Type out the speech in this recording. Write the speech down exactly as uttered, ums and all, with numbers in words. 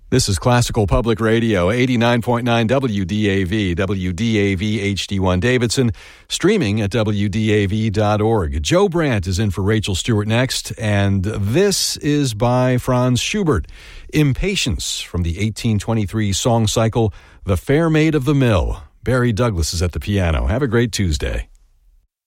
This is Classical Public Radio, eighty-nine point nine W D A V, W D A V H D one Davidson, streaming at W D A V dot org. Joe Brandt is in for Rachel Stewart next, and this is by Franz Schubert, Impatience, from the eighteen twenty-three song cycle, The Fair Maid of the Mill. Barry Douglas is at the piano. Have a great Tuesday.